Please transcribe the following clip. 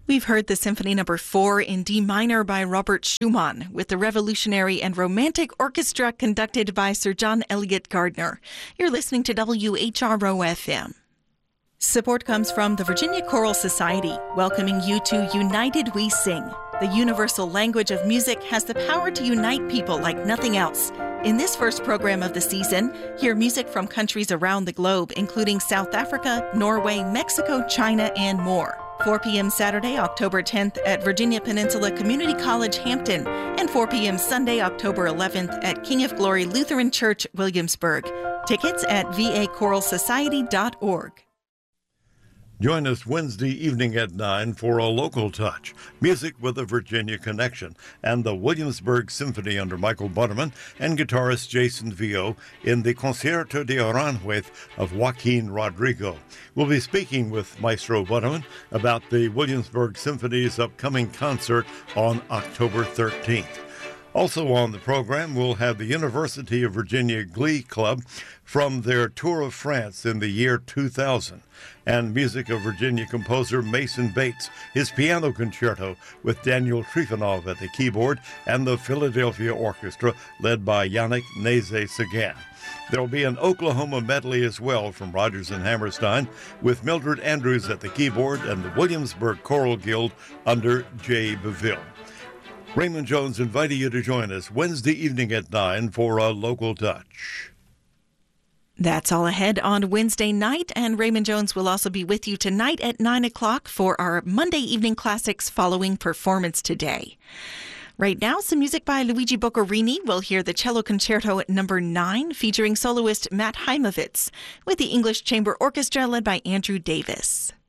We've heard the Symphony No. 4 in D minor by Robert Schumann, with the Revolutionary and Romantic Orchestra conducted by Sir John Eliot Gardner. You're listening to WHRO-FM. Support comes from the Virginia Choral Society, welcoming you to United We Sing. The universal language of music has the power to unite people like nothing else. In this first program of the season, hear music from countries around the globe, including South Africa, Norway, Mexico, China, and more. 4 p.m. Saturday, October 10th at Virginia Peninsula Community College, Hampton, and 4 p.m. Sunday, October 11th at King of Glory Lutheran Church, Williamsburg. Tickets at vachoralsociety.org. Join us Wednesday evening at 9 for a local touch, music with a Virginia connection, and the Williamsburg Symphony under Michael Butterman and guitarist Jason Vio in the Concierto de Aranjuez of Joaquin Rodrigo. We'll be speaking with Maestro Butterman about the Williamsburg Symphony's upcoming concert on October 13th. Also on the program, we'll have the University of Virginia Glee Club from their Tour of France in the year 2000, and music of Virginia composer Mason Bates, his piano concerto with Daniel Trifonov at the keyboard, and the Philadelphia Orchestra led by Yannick Nézet-Séguin. There'll be an Oklahoma medley as well from Rodgers and Hammerstein with Mildred Andrews at the keyboard and the Williamsburg Choral Guild under Jay Beville. Raymond Jones inviting you to join us Wednesday evening at 9 for a local touch. That's all ahead on Wednesday night, and Raymond Jones will also be with you tonight at 9 o'clock for our Monday Evening Classics following Performance Today. Right now, some music by Luigi Boccherini. We'll hear the Cello Concerto No. 9 featuring soloist Matt Heimovitz with the English Chamber Orchestra led by Andrew Davis.